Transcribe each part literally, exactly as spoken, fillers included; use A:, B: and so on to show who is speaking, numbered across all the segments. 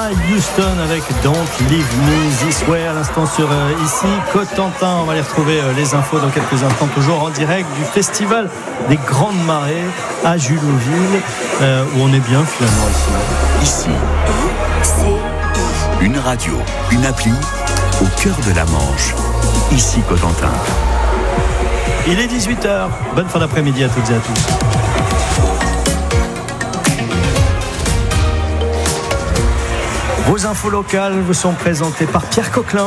A: Houston avec Don't Leave Me This Way à l'instant sur euh, ici Cotentin. On va aller retrouver euh, les infos dans quelques instants, toujours en direct du festival des Grandes Marées à Julouville, euh, où on est bien finalement ici.
B: Ici, une radio, une appli au cœur de la Manche. Ici Cotentin.
A: Il est dix-huit heures. Bonne fin d'après-midi à toutes et à tous. Vos infos locales vous sont présentées par Pierre Coquelin.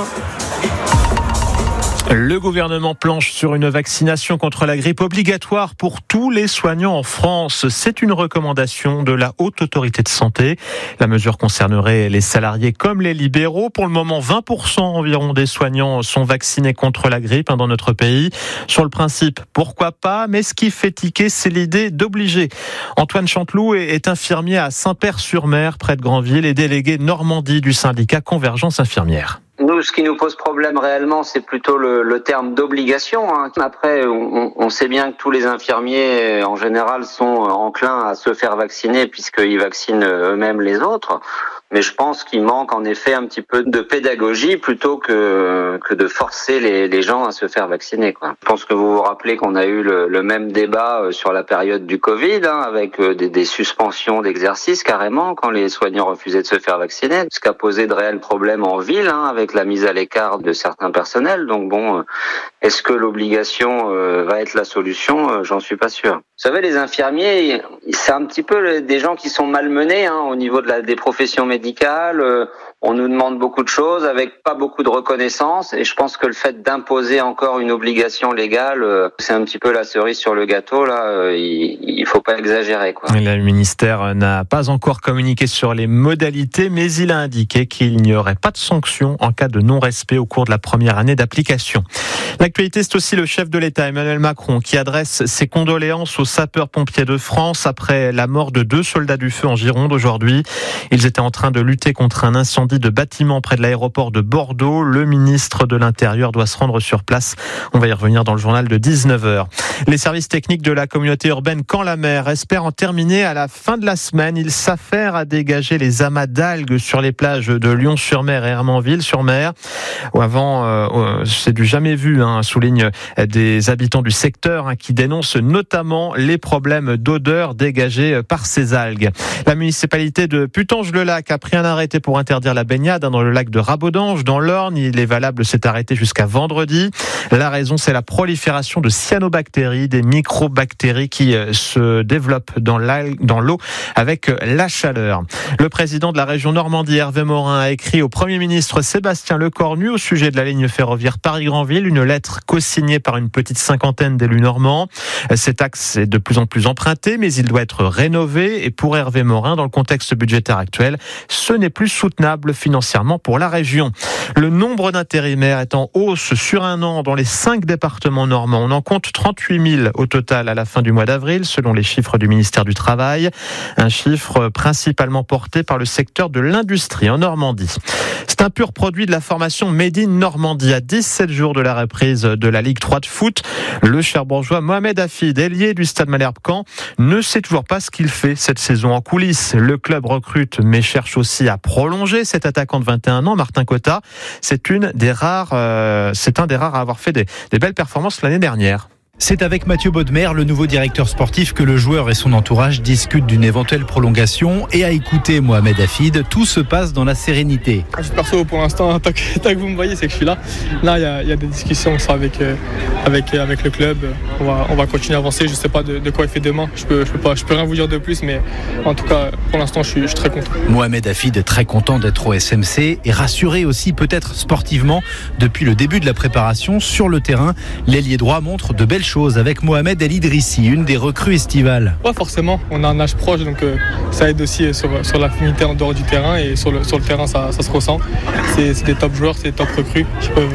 C: Le gouvernement planche sur une vaccination contre la grippe obligatoire pour tous les soignants en France. C'est une recommandation de la Haute Autorité de Santé. La mesure concernerait les salariés comme les libéraux. Pour le moment, vingt pour cent environ des soignants sont vaccinés contre la grippe dans notre pays. Sur le principe, pourquoi pas, mais ce qui fait tiquer, c'est l'idée d'obliger. Antoine Chanteloup est infirmier à Saint-Père-sur-Mer, près de Granville, et délégué Normandie du syndicat Convergence Infirmière.
D: Nous, ce qui nous pose problème réellement, c'est plutôt le, le terme d'obligation. Hein. Après, on, on sait bien que tous les infirmiers, en général, sont enclins à se faire vacciner puisqu'ils vaccinent eux-mêmes les autres. Mais je pense qu'il manque en effet un petit peu de pédagogie plutôt que que de forcer les, les gens à se faire vacciner, quoi. Je pense que vous vous rappelez qu'on a eu le, le même débat sur la période du Covid, hein, avec des, des suspensions d'exercice carrément quand les soignants refusaient de se faire vacciner, ce qui a posé de réels problèmes en ville, hein, avec la mise à l'écart de certains personnels. Donc bon, est-ce que l'obligation euh, va être la solution ? J'en suis pas sûr. Vous savez, les infirmiers, c'est un petit peu des gens qui sont malmenés, hein, au niveau de la des professions médicales. Euh, on nous demande beaucoup de choses avec pas beaucoup de reconnaissance, et je pense que le fait d'imposer encore une obligation légale, euh, c'est un petit peu la cerise sur le gâteau. Là, euh, il, il faut pas exagérer, quoi.
C: Le ministère n'a pas encore communiqué sur les modalités, mais il a indiqué qu'il n'y aurait pas de sanctions en cas de non-respect au cours de la première année d'application. L'actualité, c'est aussi le chef de l'État, Emmanuel Macron, qui adresse ses condoléances aux sapeurs-pompiers de France après la mort de deux soldats du feu en Gironde aujourd'hui. Ils étaient en train de lutter contre un incendie de bâtiment près de l'aéroport de Bordeaux. Le ministre de l'Intérieur doit se rendre sur place. On va y revenir dans le journal de dix-neuf heures. Les services techniques de la communauté urbaine Caen-la-Mer espèrent en terminer à la fin de la semaine. Ils s'affairent à dégager les amas d'algues sur les plages de Lyon-sur-Mer et Hermanville-sur-Mer. Avant, euh, c'est du jamais vu, hein, soulignent des habitants du secteur, hein, qui dénoncent notamment les problèmes d'odeur dégagés par ces algues. La municipalité de Putange-le-Lac a pris un arrêté pour interdire la baignade dans le lac de Rabodange, dans l'Orne. Il est valable cet arrêté jusqu'à vendredi. La raison, c'est la prolifération de cyanobactéries, des microbactéries qui se développent dans l'eau avec la chaleur. Le président de la région Normandie, Hervé Morin, a écrit au Premier ministre Sébastien Lecornu au sujet de la ligne ferroviaire Paris-Granville, une lettre co-signée par une petite cinquantaine d'élus normands. Cet axe est de plus en plus emprunté, mais il doit être rénové. Et pour Hervé Morin, dans le contexte budgétaire actuel, ce n'est plus soutenable financièrement pour la région. Le nombre d'intérimaires est en hausse sur un an dans les cinq départements normands. On en compte trente-huit mille au total à la fin du mois d'avril, selon les chiffres du ministère du Travail. Un chiffre principalement porté par le secteur de l'industrie en Normandie. C'est un pur produit de la formation Made in Normandie. À dix-sept jours de la reprise de la Ligue trois de foot, le Cherbourgeois Mohamed Hafid, ailier du Stade Malherbe-Caen, ne sait toujours pas ce qu'il fait cette saison en coulisses. Le club recrute mais cherche aussi à prolonger cet attaquant de vingt et un ans, Martin Cotta. C'est une des rares, euh, c'est un des rares à avoir fait des, des belles performances l'année dernière.
E: C'est avec Mathieu Baudemer, le nouveau directeur sportif, que le joueur et son entourage discutent d'une éventuelle prolongation. Et à écouter Mohamed Hafid, tout se passe dans la sérénité.
F: Perso, pour l'instant, tant que, tant que vous me voyez, c'est que je suis là. Là, il y a, il y a des discussions ça, avec, euh, avec, avec le club. On va, on va continuer à avancer. Je ne sais pas de, de quoi il fait demain. Je peux, je peux pas, je peux rien vous dire de plus, mais en tout cas, pour l'instant, je suis, je suis très content.
E: Mohamed Hafid est très content d'être au S M C et rassuré aussi peut-être sportivement. Depuis le début de la préparation, sur le terrain, l'ailier droit montre de belles choses avec Mohamed El Idrissi, une des recrues estivales.
F: Ouais, forcément, on a un âge proche, donc euh, ça aide aussi sur, sur l'affinité en dehors du terrain, et sur le, sur le terrain, ça, ça se ressent. C'est, c'est des top joueurs, c'est des top recrues qui peuvent,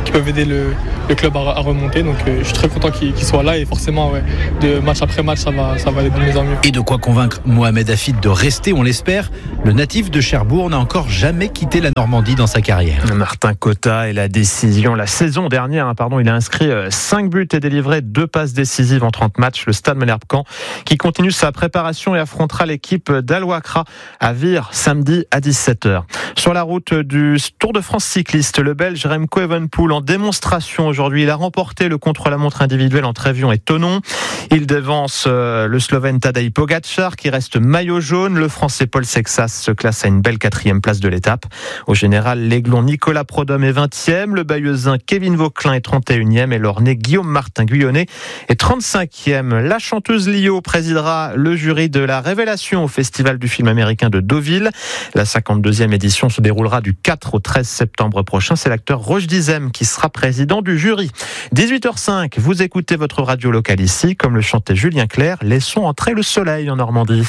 F: qui peuvent aider le, le club à, à remonter. Donc euh, je suis très content qu'il, qu'il soit là et forcément ouais, de match après match ça va, ça va aller de mieux en mieux.
E: Et de quoi convaincre Mohamed Hafid de rester, on l'espère. Le natif de Cherbourg n'a encore jamais quitté la Normandie dans sa carrière.
C: Martin Cotta et la décision la saison dernière, hein, pardon, il a inscrit cinq buts et délivré deux passes décisives en trente matchs. Le Stade Malherbe-Caen qui continue sa préparation et affrontera l'équipe d'Al-Wakra à Vire samedi à dix-sept heures. Sur la route du Tour de France cycliste, le Belge Remco Evenepoel en démonstration aujourd'hui. Il a remporté le contre-la-montre individuel en Trévion et Thonon. Il devance le Slovène Tadej Pogačar qui reste maillot jaune. Le Français Paul Sexas se classe à une belle quatrième place de l'étape. Au général, l'Aiglon Nicolas Prodhomme est vingtième, le Bayeuxin Kevin Vauquelin est trente et unième et l'Ornais Guillaume Martin Guyonnet est trente-cinquième. La chanteuse Lio présidera le jury de la Révélation au Festival du film américain de Deauville. La cinquante-deuxième édition se déroulera du quatre au treize septembre prochain. C'est l'acteur Roche Dizem qui sera président du jury. dix-huit heures cinq, vous écoutez votre radio locale ici, comme le chantait Julien Clerc, laissons entrer le soleil en Normandie.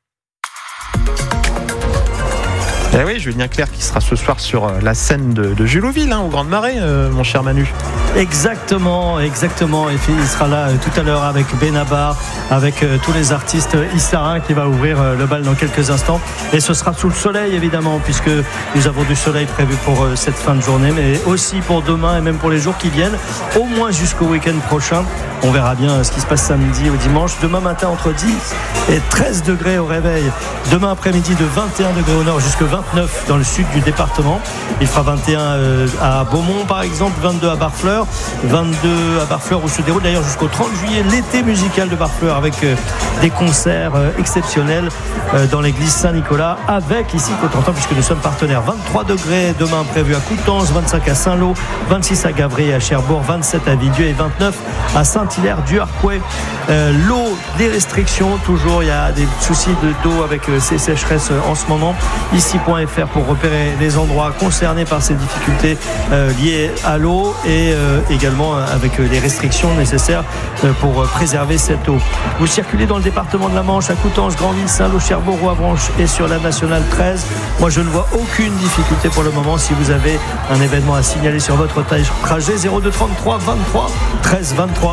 C: Eh oui, Julien Clerc qui sera ce soir sur la scène de, de Julouville, hein, au Grandes Marais, euh, mon cher Manu.
A: Exactement, exactement. Et puis il sera là euh, tout à l'heure avec Benabar, avec euh, tous les artistes. Issarin qui va ouvrir euh, le bal dans quelques instants. Et ce sera sous le soleil évidemment, puisque nous avons du soleil prévu pour euh, cette fin de journée, mais aussi pour demain et même pour les jours qui viennent, au moins jusqu'au week-end prochain. On verra bien euh, ce qui se passe samedi ou dimanche. Demain matin entre dix et treize degrés au réveil. Demain après-midi de vingt et un degrés au nord jusqu'à vingt-neuf dans le sud du département. Il fera vingt et un euh, à Beaumont par exemple, vingt-deux à Barfleur, vingt-deux à Barfleur où se déroule d'ailleurs jusqu'au trente juillet l'été musical de Barfleur avec euh, des concerts euh, exceptionnels euh, dans l'église Saint-Nicolas avec ici Cotentin puisque nous sommes partenaires. vingt-trois degrés demain prévu à Coutances, vingt-cinq à Saint-Lô, vingt-six à Gavry et à Cherbourg, vingt-sept à Vidieu et vingt-neuf à Saint-Hilaire-du-Harcouët. Euh, l'eau, les restrictions, toujours il y a des soucis de, d'eau avec euh, ces sécheresses euh, en ce moment. Ici point f r pour repérer les endroits concernés par ces difficultés euh, liées à l'eau et euh, également avec les restrictions nécessaires euh, pour préserver cette eau. Vous circulez dans le département de la Manche à Coutances, Granville, Saint-Lô, Cherbourg, Roivranche et sur la nationale treize. Moi je ne vois aucune difficulté pour le moment. Si vous avez un événement à signaler sur votre trajet, zéro deux trente-trois vingt-trois treize vingt-trois.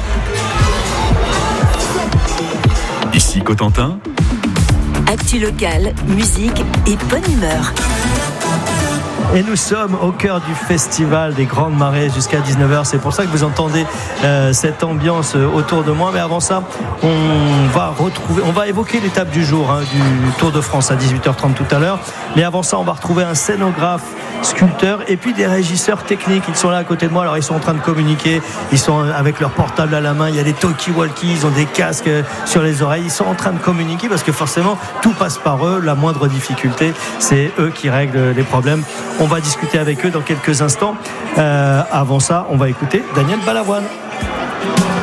B: Ici Cotentin.
G: Actu locale, musique et bonne humeur.
A: Et nous sommes au cœur du festival des Grandes Marées jusqu'à dix-neuf heures. C'est pour ça que vous entendez euh, cette ambiance autour de moi. Mais avant ça, on va retrouver, on va évoquer l'étape du jour hein, du Tour de France à dix-huit heures trente tout à l'heure. Mais avant ça, on va retrouver un scénographe, sculpteur et puis des régisseurs techniques. Ils sont là à côté de moi. Alors ils sont en train de communiquer. Ils sont avec leur portable à la main. Il y a des talkie-walkie. Ils ont des casques sur les oreilles. Ils sont en train de communiquer parce que forcément tout passe par eux. La moindre difficulté, c'est eux qui règlent les problèmes. On va discuter avec eux dans quelques instants. Euh, avant ça, on va écouter Daniel Balavoine.